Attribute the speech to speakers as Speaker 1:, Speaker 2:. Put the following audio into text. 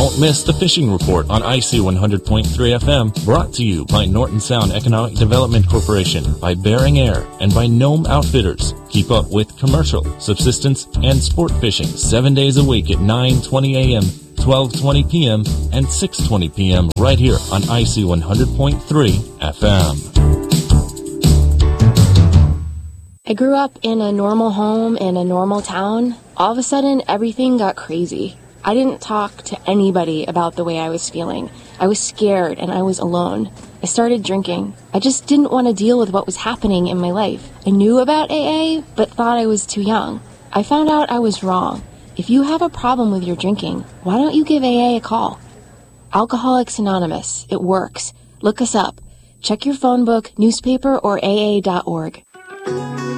Speaker 1: Don't miss the Fishing Report on IC 100.3 FM, brought to you by Norton Sound Economic Development Corporation, by Bering Air, and by Gnome Outfitters. Keep up with commercial, subsistence, and sport fishing 7 days a week at 9:20 a.m., 12:20 p.m., and 6:20 p.m. right here on IC 100.3 FM.
Speaker 2: I grew up in a normal home in a normal town. All of a sudden, everything got crazy. I didn't talk to anybody about the way I was feeling. I was scared and I was alone. I started drinking. I just didn't want to deal with what was happening in my life. I knew about AA, but thought I was too young. I found out I was wrong. If you have a problem with your drinking, why don't you give AA a call? Alcoholics Anonymous. It works. Look us up. Check your phone book, newspaper, or AA.org.